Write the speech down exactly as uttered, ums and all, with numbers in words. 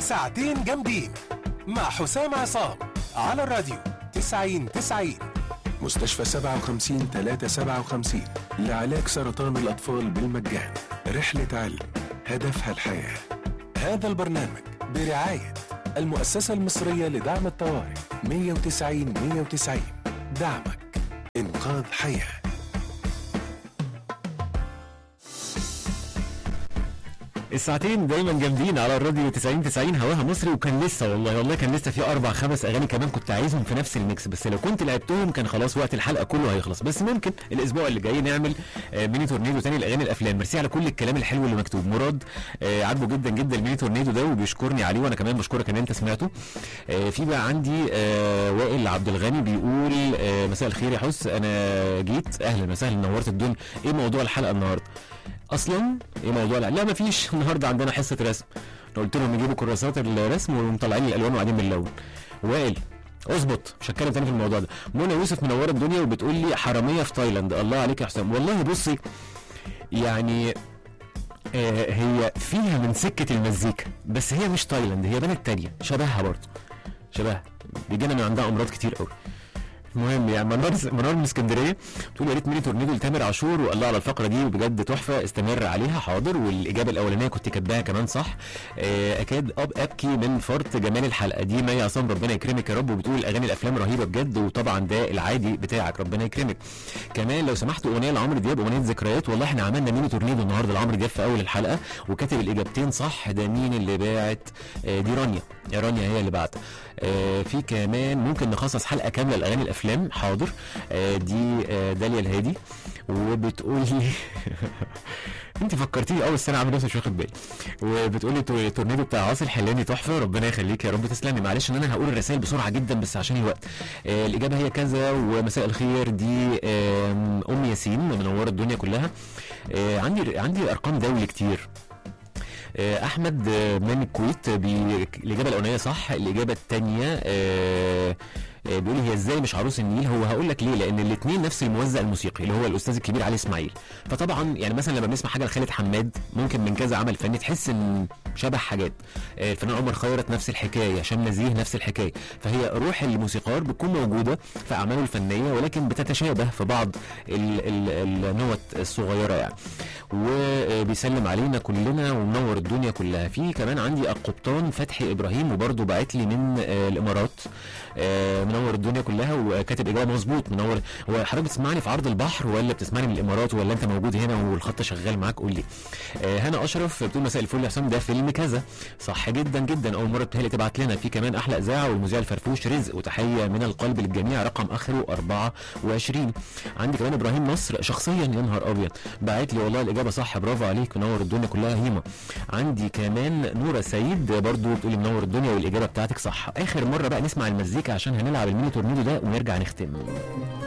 ساعتين جامدين مع حسام عصام على الراديو تسعين تسعين. مستشفى سبعة وخمسين ثلاثة سبعة وخمسين لعلاج سرطان الأطفال بالمجان. رحلة علم هدفها الحياة. هذا البرنامج برعاية المؤسسة المصرية لدعم الطوارئ مية وتسعين مية وتسعين. دعمك إنقاذ حياة. الساعتين دايما جامدين على الراديو تسعين تسعين، هواها مصري. وكان لسه والله والله كان لسه في اربع خمس اغاني كمان كنت عايزهم في نفس الميكس، بس لو كنت لعبتهم كان خلاص وقت الحلقه كله هيخلص. بس ممكن الاسبوع اللي جاي نعمل آه ميني تورنيدو تاني الاغاني الافلام. ميرسي على كل الكلام الحلو اللي مكتوب. مراد آه عاجبه جدا جدا الميني تورنيدو ده وبيشكرني عليه، وانا كمان بشكرك ان انت سمعته. آه في بقى عندي آه وائل عبد الغني بيقول آه مساء الخير يا حس، انا جيت اهلا وسهلا نورت الدنيا. ايه موضوع الحلقه النهارده اصلا؟ ايه موضوع؟ لا, لا مفيش. النهارده عندنا حصه رسم، قلت لهم يجيبوا كراسات الرسم ومطلعين الالوان وقاعدين بنلون. وائل اظبط، مش هتكلم تاني في الموضوع ده. منى يوسف منوره الدنيا وبتقول لي حراميه في تايلاند. الله عليك يا حسام. والله بصي يعني آه هي فيها من سكه المزيكا، بس هي مش تايلاند، هي بلد تانيه شبهها برضه، شبهها بيجينا من عندها امراض كتير قوي. المهم يعني منار منار من اسكندريه بتقول يا ريت ميني تورنيدو لتامر عاشور، والله على الفقره دي بجد تحفه، استمر عليها. حاضر. والاجابه الاولانيه كنت كاتباها كمان صح. اكاد اب ابكي من فرط جمال الحلقه دي. مي عصام ربنا يكرمك يا رب، وبتقول اغاني الافلام رهيبه بجد، وطبعا ده العادي بتاعك ربنا يكرمك. كمان لو سمحتوا اغنيه لعمرو دياب، اغنيه ذكريات. والله احنا عملنا ميني تورنيدو النهارده لعمرو دياب في اول الحلقه وكاتب الاجابتين صح. ده مين اللي باعت؟ دي رانيا، يا رانيا هي اللي بعت. في كمان ممكن نخصص حلقه كامله لاغاني الافلام. حاضر. دي داليا الهادي وبتقول لي انت فكرتيني اه بس انا عامل نفسي مش واخد بالي. وبتقول لي التورنيدو بتاع عاصر حلاني تحفه، ربنا يخليك يا رب. تسلمي. معلش ان انا هقول الرسائل بسرعه جدا بس عشان الوقت. آه الاجابه هي كذا. ومساء الخير دي آه ام ياسين منوره الدنيا كلها. آه عندي عندي ارقام دولي كتير. احمد من الكويت الاجابه الاولانيه صح. الاجابه الثانيه آه بيقول لي هي ازاي مش عروس النيل. هو هقول لك ليه، لان الاثنين نفس الموزع الموسيقي اللي هو الاستاذ الكبير علي اسماعيل. فطبعا يعني مثلا لما بنسمع حاجه لخالد حماد ممكن من كذا عمل فني تحس ان شبه حاجات. الفنان عمر خيرت نفس الحكايه، هشام نزيه نفس الحكايه. فهي روح الموسيقار بتكون موجوده في اعماله الفنيه ولكن بتتشابه في بعض ال ال النوت الصغيره يعني. وبيسلم علينا كلنا ومنور الدنيا كلها. في كمان عندي القبطان فتحي ابراهيم وبرده باعت لي من الامارات، منور الدنيا كلها وكاتب اجابه مظبوط. منور. هو حضرتك بتسمعني في عرض البحر ولا بتسمعني من الامارات ولا انت موجود هنا والخط شغال معاك؟ قول لي. آه هنا اشرف بتقول مساء الفل يا حسام، ده فيلم كذا. صح جدا جدا، اول مره بتهيألي تبعت لنا. في كمان احلى اذاعه والمذيع الفرفوش رزق، وتحيه من القلب للجميع، رقم اخره أربعة وعشرين. عندي كمان ابراهيم نصر شخصيا، يا نهار ابيض، باعت لي والله الاجابه صح، برافو عليك، منور الدنيا كلها هيما. عندي كمان نوره سيد برضو بتقولي منور الدنيا والاجابه بتاعتك صح. اخر مره بقى نسمع المزيكا عشان هنلعب الميني تورنيدو ده ونرجع نختم.